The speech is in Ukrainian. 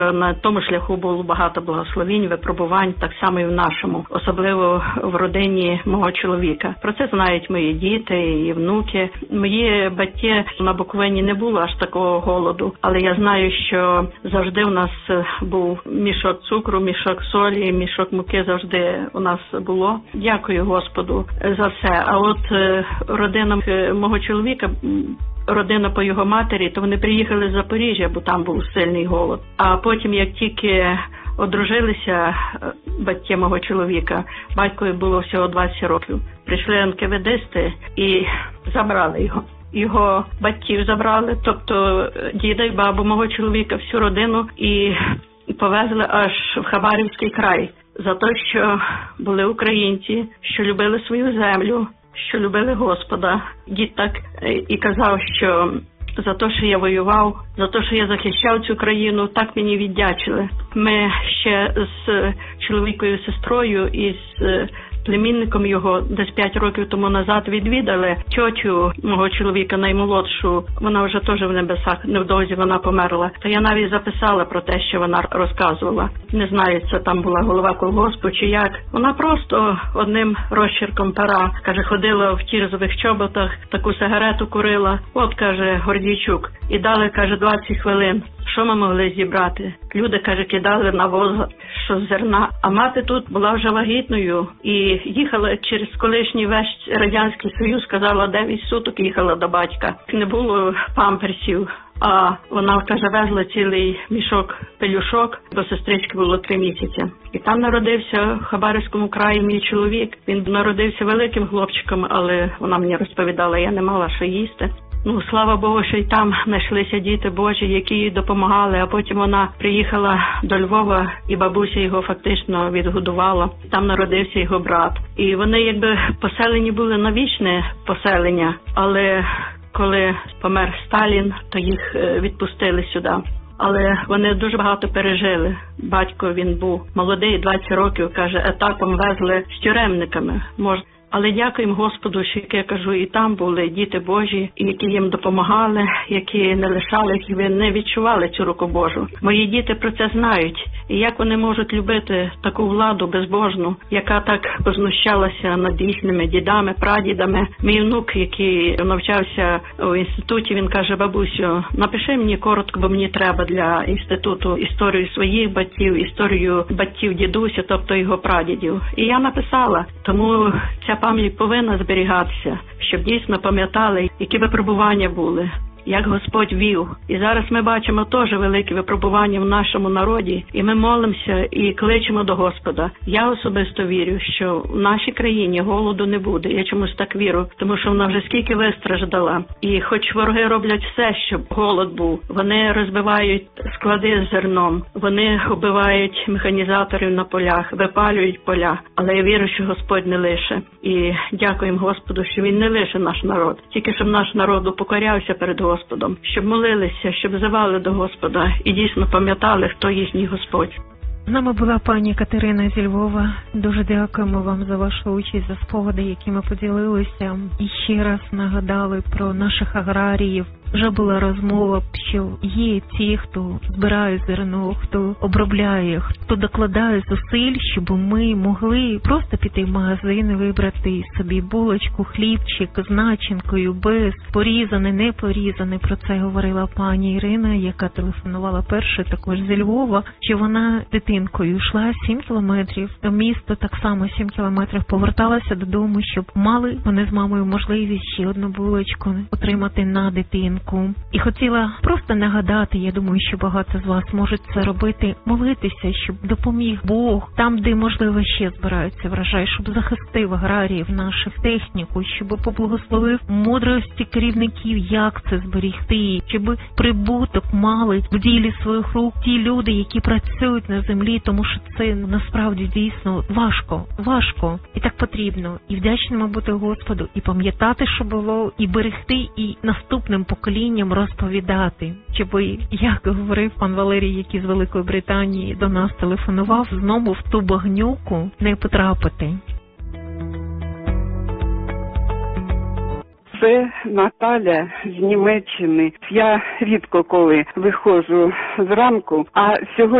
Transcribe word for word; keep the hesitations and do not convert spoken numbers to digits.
На тому шляху було багато благословінь, випробувань, так само і в нашому, особливо в родині мого чоловіка. Про це знають мої діти і внуки. Мої батьки на Буковині не було аж такого голоду, але я знаю, що завжди у нас був мішок цукру, мішок солі, мішок муки завжди у нас було. Дякую Господу за все. А от родина мого чоловіка, родина по його матері, то вони приїхали з Запоріжжя, бо там був сильний голод. А потім, як тільки одружилися батьки мого чоловіка, батькові було всього двадцять років, прийшли ен ка ве дисти і забрали його. Його батьків забрали, тобто діда і бабу мого чоловіка, всю родину, і повезли аж в Хабарівський край. За те, що були українці, що любили свою землю, що любили Господа. Дід так і казав, що за те, що я воював, за те, що я захищав цю країну, так мені віддячили. Ми ще з чоловікою, сестрою і з племінником його десь п'ять років тому назад відвідали тьотю мого чоловіка, наймолодшу. Вона вже теж в небесах, невдовзі вона померла. То я навіть записала про те, що вона розказувала. Не знаю, це там була голова колгоспу чи як. Вона просто одним розчерком пера, каже, ходила в тірзових чоботах, таку сигарету курила. От, каже, Гордійчук. І дали, каже, двадцять хвилин. Що ми могли зібрати? Люди, каже, кидали на воз, що зерна. А мати тут була вже вагітною і їхала через колишній весь Радянський Союз, сказала, дев'ять суток їхала до батька. Не було памперсів, а вона, каже, везла цілий мішок пелюшок, бо сестрички було три місяці. І там народився в Хабаровському краї мій чоловік. Він народився великим хлопчиком, але вона мені розповідала, я не мала що їсти. Ну, слава Богу, що й там знайшлися діти Божі, які їй допомагали, а потім вона приїхала до Львова, і бабуся його фактично відгодувала. Там народився його брат. І вони якби поселені були на вічне поселення, але коли помер Сталін, то їх відпустили сюди. Але вони дуже багато пережили. Батько, він був молодий, двадцять років, каже, етапом везли з тюремниками. Може, але дякуємо Господу, що, як я кажу, і там були діти Божі, які їм допомагали, які не лишали, які не відчували цю руку Божу. Мої діти про це знають. І як вони можуть любити таку владу безбожну, яка так познущалася над їхніми дідами, прадідами. Мій внук, який навчався у інституті, він каже, бабусю, напиши мені коротко, бо мені треба для інституту історію своїх батьків, історію батьків дідуся, тобто його прадідів. І я написала. Тому ця пам'ять повинна зберігатися, щоб дійсно пам'ятали, які випробування були, як Господь вів. І зараз ми бачимо теж великі випробування в нашому народі, і ми молимося і кличемо до Господа. Я особисто вірю, що в нашій країні голоду не буде. Я чомусь так вірю, тому що вона вже скільки вистраждала. І хоч вороги роблять все, щоб голод був, вони розбивають склади з зерном, вони вбивають механізаторів на полях, випалюють поля. Але я вірю, що Господь не лише. І дякуємо Господу, що Він не лише наш народ. Тільки щоб наш народ упокорявся перед Господом. Господом, щоб молилися, щоб взивали до Господа і дійсно пам'ятали, хто їхній Господь. З нами була пані Катерина зі Львова. Дуже дякуємо вам за вашу участь, за спогади, які ми поділилися. І ще раз нагадали про наших аграріїв. Вже була розмова, що є ті, хто збирає зерно, хто обробляє, хто докладає зусиль, щоб ми могли просто піти в магазин і вибрати собі булочку, хлібчик з начинкою, без порізане, не порізане. Про це говорила пані Ірина, яка телефонувала перше, також зі Львова, що вона дитинкою йшла сім кілометрів до міста, так само сім кілометрів, поверталася додому, щоб мали вони з мамою можливість ще одну булочку отримати на дитинку. І хотіла просто нагадати, я думаю, що багато з вас можуть це робити, молитися, щоб допоміг Бог там, де, можливо, ще збираються врожай, щоб захистив аграріїв наших, техніку, щоб поблагословив мудрості керівників, як це зберігти, щоб прибуток мали в ділі своїх рук ті люди, які працюють на землі, тому що це насправді дійсно важко, важко і так потрібно. І вдячними бути Господу, і пам'ятати, що було, і берегти, і наступним поколінням розповідати, щоб, як говорив пан Валерій, який з Великої Британії до нас телефонував, знову в ту багнюку не потрапити. Це Наталя з Німеччини. Я рідко коли виходжу зранку, а сьогодні